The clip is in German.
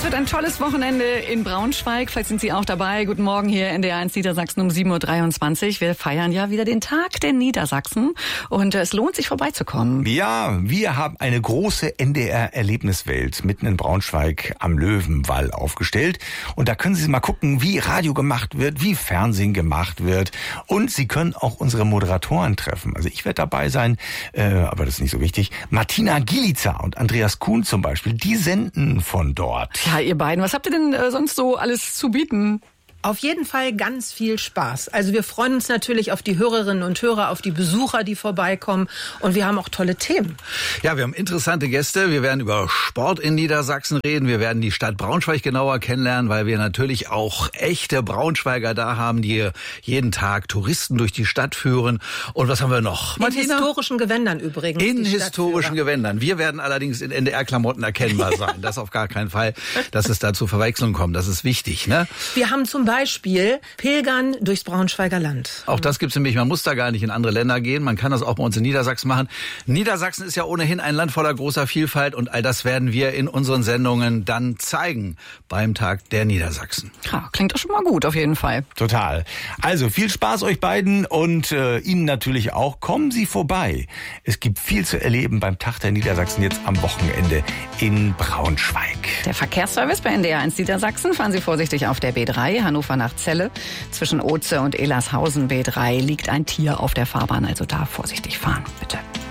wird ein tolles Wochenende in Braunschweig. Vielleicht sind Sie auch dabei. Guten Morgen hier in NDR 1 Niedersachsen um 7.23 Uhr. Wir feiern ja wieder den Tag der Niedersachsen. Und es lohnt sich vorbeizukommen. Ja, wir haben eine große NDR-Erlebniswelt mitten in Braunschweig am Löwenwall aufgestellt. Und da können Sie mal gucken, wie Radio gemacht wird, wie Fernsehen gemacht wird. Und Sie können auch unsere Moderatoren treffen. Also ich werde dabei sein, aber das ist nicht so wichtig. Martina Gielica und Andreas Kuhn zum Beispiel, die senden von dort. Ja, ihr beiden, was habt ihr denn sonst so alles zu bieten? Auf jeden Fall ganz viel Spaß. Also wir freuen uns natürlich auf die Hörerinnen und Hörer, auf die Besucher, die vorbeikommen. Und wir haben auch tolle Themen. Ja, wir haben interessante Gäste. Wir werden über Sport in Niedersachsen reden. Wir werden die Stadt Braunschweig genauer kennenlernen, weil wir natürlich auch echte Braunschweiger da haben, die jeden Tag Touristen durch die Stadt führen. Und was haben wir noch? In historischen Gewändern übrigens. In historischen Gewändern. Wir werden allerdings in NDR-Klamotten erkennbar sein. Das auf gar keinen Fall, dass es da zu Verwechslung kommt. Das ist wichtig, ne? Wir haben zum Beispiel Pilgern durchs Braunschweiger Land. Auch das gibt's nämlich. Man muss da gar nicht in andere Länder gehen. Man kann das auch bei uns in Niedersachsen machen. Niedersachsen ist ja ohnehin ein Land voller großer Vielfalt und all das werden wir in unseren Sendungen dann zeigen beim Tag der Niedersachsen. Ja, klingt doch schon mal gut, auf jeden Fall. Total. Also viel Spaß euch beiden und Ihnen natürlich auch. Kommen Sie vorbei. Es gibt viel zu erleben beim Tag der Niedersachsen jetzt am Wochenende in Braunschweig. Der Verkehrsservice bei NDR 1 Niedersachsen. Fahren Sie vorsichtig auf der B3, Hannover nach Celle. Zwischen Oze und Elershausen B3 liegt ein Tier auf der Fahrbahn, also da vorsichtig fahren, bitte.